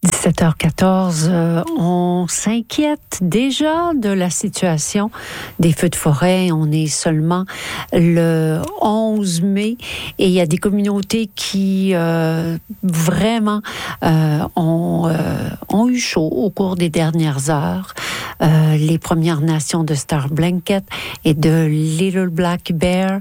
17h14, on s'inquiète déjà de la situation des feux de forêt. On est seulement le 11 mai et il y a des communautés qui vraiment ont eu chaud au cours des dernières heures. Les Premières Nations de Star Blanket et de Little Black Bear.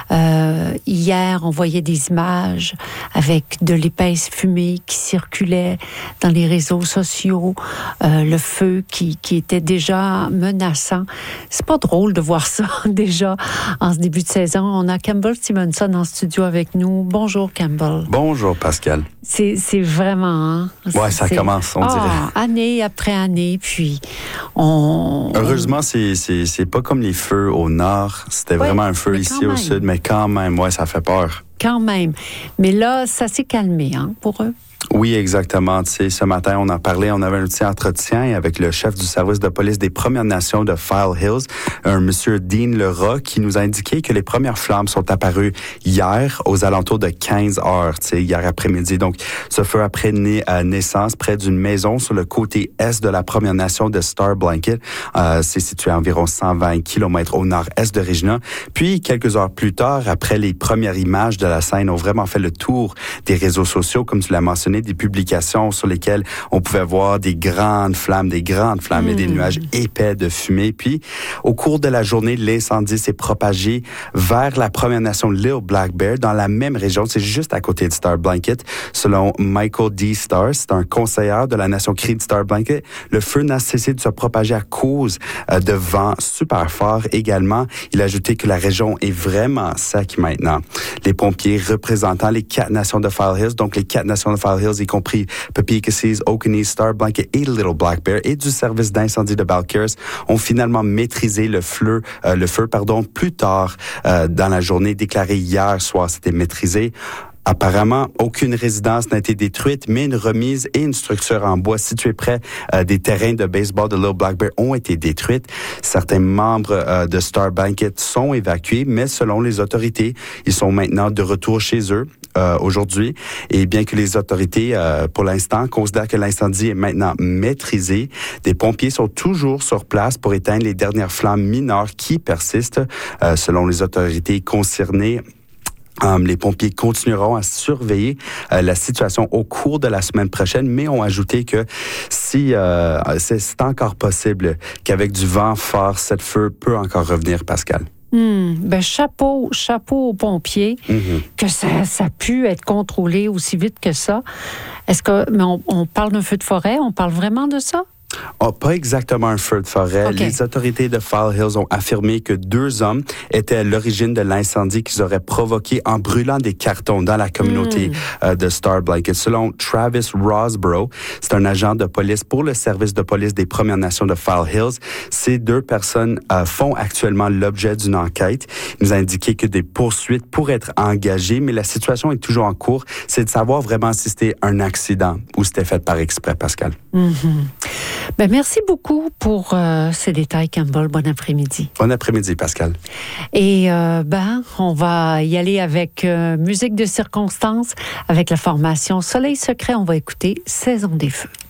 Hier, on voyait des images avec de l'épaisse fumée qui circulait dans les réseaux sociaux, le feu qui était déjà menaçant. C'est pas drôle de voir ça déjà en ce début de saison. On a Campbell Stevenson en studio avec nous. Bonjour Campbell. Bonjour Pascal. C'est vraiment... Hein? Ouais, ça commence, on dirait. Année après année, puis Heureusement, c'est pas comme les feux au nord. C'était vraiment un feu ici au sud, mais quand même, ouais, ça fait peur. Quand même. Mais là, ça s'est calmé, hein, pour eux. Oui, exactement. Tu sais, ce matin, on en parlait, on avait un petit entretien avec le chef du service de police des Premières Nations de File Hills, un monsieur Dean Leroy, qui nous a indiqué que les premières flammes sont apparues hier aux alentours de 15 heures, tu sais, hier après-midi. Donc, ce feu a pris naissance près d'une maison sur le côté est de la Première Nation de Star Blanket. C'est situé à environ 120 km au nord-est de Regina. Puis, quelques heures plus tard, après les premières images de la scène ont vraiment fait le tour des réseaux sociaux, comme tu l'as mentionné, des publications sur lesquelles on pouvait voir des grandes flammes et des nuages épais de fumée. Puis, au cours de la journée, l'incendie s'est propagé vers la Première Nation Little Black Bear, dans la même région. C'est juste à côté de Star Blanket. Selon Michael D. Starr, c'est un conseiller de la Nation Cree de Star Blanket, le feu n'a cessé de se propager à cause de vents super forts également. Il a ajouté que la région est vraiment sec maintenant. Les pompiers représentant les 4 nations de File Hills, donc les 4 nations de File Hills, y compris Pepecasis, Oconee, Star Blanket et Little Black Bear, et du service d'incendie de Balcarres, ont finalement maîtrisé le feu plus tard dans la journée. Déclaré hier soir, c'était maîtrisé. Apparemment, aucune résidence n'a été détruite, mais une remise et une structure en bois située près des terrains de baseball de Little Black Bear ont été détruites. Certains membres de Star Blanket sont évacués, mais selon les autorités, ils sont maintenant de retour chez eux aujourd'hui. Et bien que les autorités, pour l'instant, considèrent que l'incendie est maintenant maîtrisé, des pompiers sont toujours sur place pour éteindre les dernières flammes mineures qui persistent. Selon les autorités concernées, les pompiers continueront à surveiller la situation au cours de la semaine prochaine, mais ont ajouté que si c'est encore possible qu'avec du vent fort, cette feu peut encore revenir, Pascal. Ben chapeau aux pompiers, que ça a pu être contrôlé aussi vite que ça. Mais on parle d'un feu de forêt, on parle vraiment de ça? Oh, pas exactement un feu de forêt. Okay. Les autorités de File Hills ont affirmé que 2 hommes étaient à l'origine de l'incendie qu'ils auraient provoqué en brûlant des cartons dans la communauté de Star Blanket. Selon Travis Rosborough, c'est un agent de police pour le service de police des Premières Nations de File Hills. Ces 2 personnes font actuellement l'objet d'une enquête. Il nous a indiqué que des poursuites pourraient être engagées, mais la situation est toujours en cours. C'est de savoir vraiment si c'était un accident ou c'était fait par exprès, Pascal. Ben, merci beaucoup pour ces détails, Campbell. Bon après-midi. Bon après-midi, Pascal. Et on va y aller avec musique de circonstance, avec la formation Soleil Secret. On va écouter Saison des Feux.